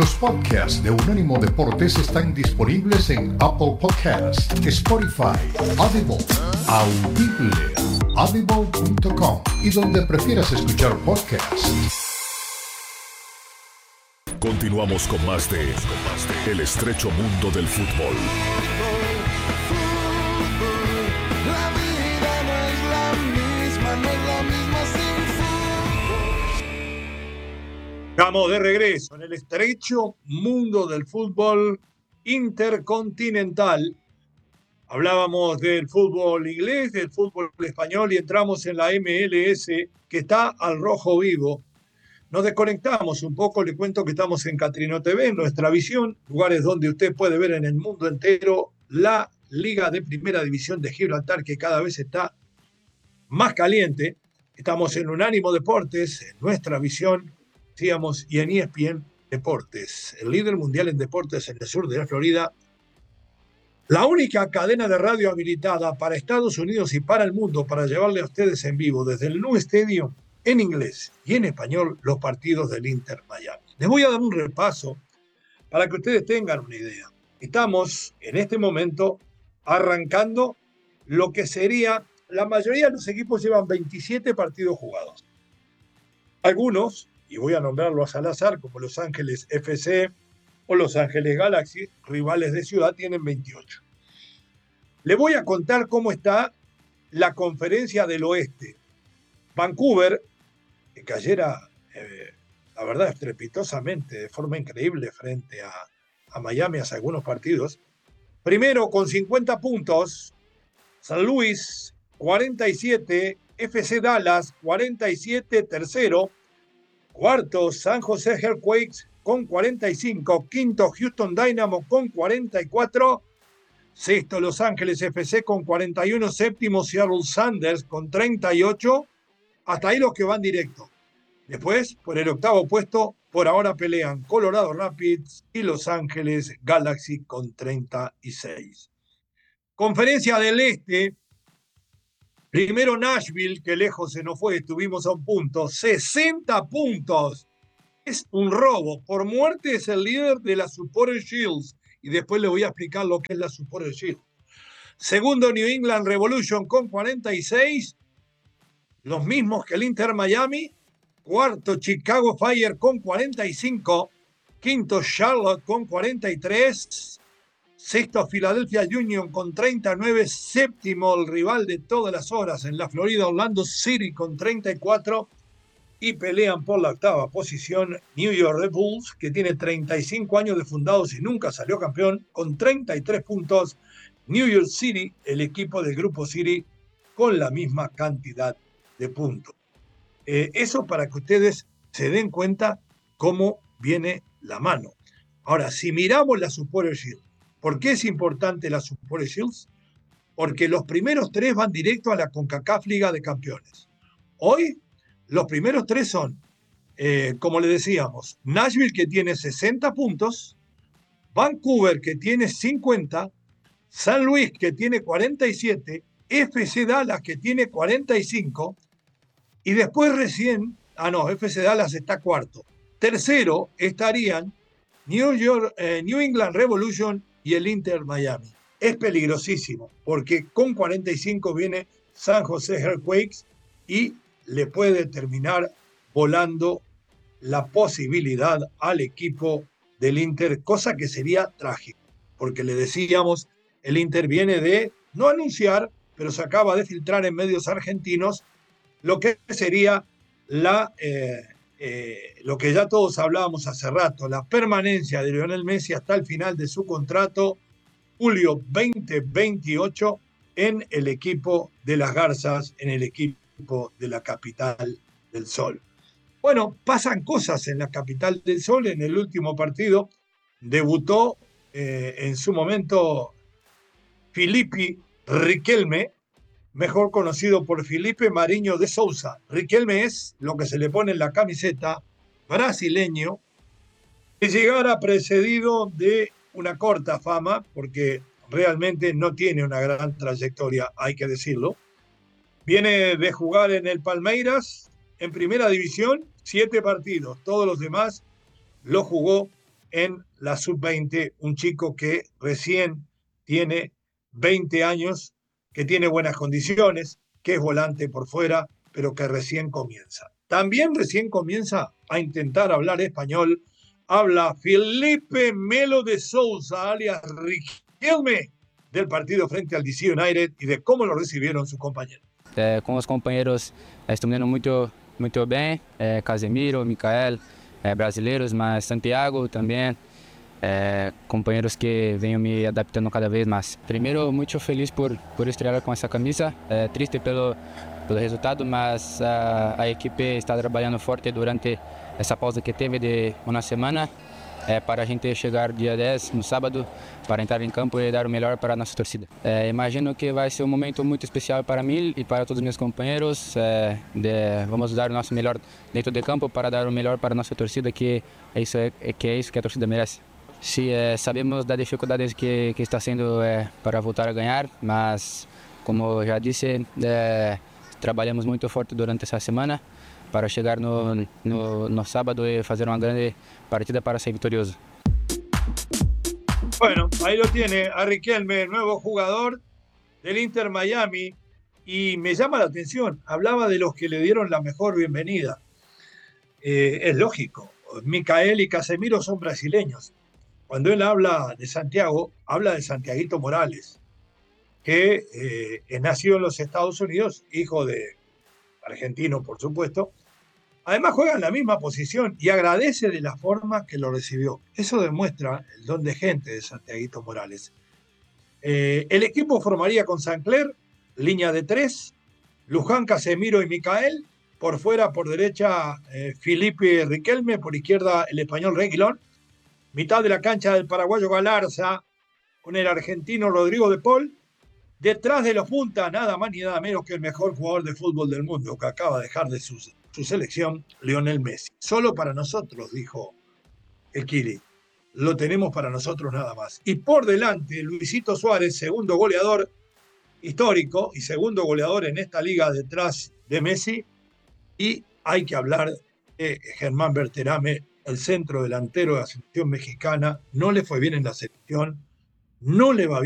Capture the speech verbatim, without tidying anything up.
Los podcasts de Unánimo Deportes están disponibles en Apple Podcasts, Spotify, Audible, Audible, audible punto com y donde prefieras escuchar podcasts. Continuamos con más de El estrecho mundo del fútbol. La vida no es la misma, no es la misma sin fútbol. Estamos de regreso en el estrecho mundo del fútbol intercontinental. Hablábamos del fútbol inglés, del fútbol español y entramos en la M L S que está al rojo vivo. Nos desconectamos un poco, le cuento que estamos en Catrino T V, en Nuestra Visión, lugares donde usted puede ver en el mundo entero la Liga de Primera División de Gibraltar, que cada vez está más caliente. Estamos en Unánimo Deportes, en Nuestra Visión, decíamos, y en E S P N Deportes, el líder mundial en deportes en el sur de la Florida. La única cadena de radio habilitada para Estados Unidos y para el mundo para llevarle a ustedes en vivo desde el New Stadium, en inglés y en español, los partidos del Inter Miami. Les voy a dar un repaso para que ustedes tengan una idea. Estamos en este momento arrancando lo que sería, la mayoría de los equipos llevan veintisiete partidos jugados. Algunos, y voy a nombrarlos al azar, como Los Ángeles F C o Los Ángeles Galaxy, rivales de ciudad, tienen veintiocho. Les voy a contar cómo está la Conferencia del Oeste. Vancouver, que cayera, eh, la verdad, estrepitosamente, de forma increíble frente a, a Miami hace algunos partidos. Primero con cincuenta puntos, San Luis cuarenta y siete, F C Dallas cuarenta y siete, tercero. Cuarto, San José Earthquakes con cuarenta y cinco, quinto, Houston Dynamo con cuarenta y cuatro, sexto, Los Ángeles F C con cuarenta y uno, séptimo, Seattle Sounders con treinta y ocho. Hasta ahí los que van directo. Después, por el octavo puesto, por ahora pelean Colorado Rapids y Los Ángeles Galaxy con treinta y seis. Conferencia del Este. Primero Nashville, que lejos se nos fue, estuvimos a un punto. sesenta puntos. Es un robo. Por muerte es el líder de la Supporters Shield. Y después le voy a explicar lo que es la Supporters Shield. Segundo, New England Revolution con cuarenta y seis. Los mismos que el Inter Miami. Cuarto, Chicago Fire con cuarenta y cinco. Quinto, Charlotte con cuarenta y tres. Sexto, Philadelphia Union con treinta y nueve. Séptimo, el rival de todas las horas en la Florida, Orlando City con treinta y cuatro. Y pelean por la octava posición New York Red Bulls, que tiene treinta y cinco años de fundados y nunca salió campeón, con treinta y tres puntos. New York City, el equipo del Grupo City, con la misma cantidad de puntos. Eh, eso para que ustedes se den cuenta cómo viene la mano. Ahora, si miramos la Supporters Shield, ¿por qué es importante la Supporters Shield? Porque los primeros tres van directo a la CONCACAF Liga de Campeones. Hoy, los primeros tres son, eh, como le decíamos, Nashville, que tiene sesenta puntos, Vancouver, que tiene cincuenta, San Luis, que tiene cuarenta y siete, F C Dallas, que tiene cuarenta y cinco, y después recién, ah no, F C Dallas está cuarto. Tercero estarían New York, eh, New England Revolution y el Inter Miami. Es peligrosísimo, porque con cuarenta y cinco viene San José Earthquakes y le puede terminar volando la posibilidad al equipo del Inter, cosa que sería trágico, porque le decíamos, el Inter viene de no anunciar, pero se acaba de filtrar en medios argentinos lo que sería la, eh, eh, lo que ya todos hablábamos hace rato, la permanencia de Lionel Messi hasta el final de su contrato, julio veinte veintiocho, en el equipo de las Garzas, en el equipo de la capital del Sol. Bueno, pasan cosas en la capital del Sol. En el último partido debutó eh, en su momento Filipe Riquelme, mejor conocido por Felipe Mariño de Souza. Riquelme es lo que se le pone en la camiseta, brasileño, que llegara precedido de una corta fama, porque realmente no tiene una gran trayectoria, hay que decirlo. Viene de jugar en el Palmeiras, en primera división, siete partidos. Todos los demás los jugó en la sub veinte, un chico que recién tiene veinte años, que tiene buenas condiciones, que es volante por fuera, pero que recién comienza. También recién comienza a intentar hablar español. Habla Felipe Melo de Sousa, alias Riquelme, del partido frente al D C United y de cómo lo recibieron sus compañeros. É, com os companheiros, é, estamos indo muito, muito bem. É, Casemiro, Micael, é, brasileiros, mas Santiago também. É, companheiros que venho me adaptando cada vez mais. Primeiro, muito feliz por, por estrear com essa camisa. É, triste pelo, pelo resultado, mas a, a equipe está trabalhando forte durante essa pausa que teve de uma semana. É, para a gente chegar dia dez, no sábado, para entrar em campo e dar o melhor para a nossa torcida. É, imagino que vai ser um momento muito especial para mim e para todos os meus companheiros. É, de, vamos dar o nosso melhor dentro de campo para dar o melhor para a nossa torcida, que é isso, é, que, é isso que a torcida merece. Sim, é, sabemos da dificuldade que, que está sendo é, para voltar a ganhar, mas, como já disse, é, trabalhamos muito forte durante essa semana para chegar no, no, no sábado y hacer una grande partida para ser victorioso. Bueno, ahí lo tiene a Riquelme, nuevo jugador del Inter Miami, y me llama la atención, hablaba de los que le dieron la mejor bienvenida. Eh, es lógico, Micael y Casemiro son brasileños. Cuando él habla de Santiago, habla de Santiaguito Morales, que eh, nació en los Estados Unidos, hijo de argentino, por supuesto. Además juega en la misma posición y agradece de la forma que lo recibió. Eso demuestra el don de gente de Santiaguito Morales. Eh, el equipo formaría con Sancler, línea de tres, Luján, Casemiro y Micael. Por fuera, por derecha, eh, Felipe Riquelme, por izquierda el español Reguilón. Mitad de la cancha del paraguayo Galarza, con el argentino Rodrigo de Paul. Detrás de los puntas, nada más ni nada menos que el mejor jugador de fútbol del mundo, que acaba de dejar de su, su selección, Lionel Messi. Solo para nosotros, dijo el Kili. Lo tenemos para nosotros nada más. Y por delante, Luisito Suárez, segundo goleador histórico y segundo goleador en esta liga detrás de Messi. Y hay que hablar de Germán Berterame, el centro delantero de la selección mexicana. No le fue bien en la selección, no le va bien.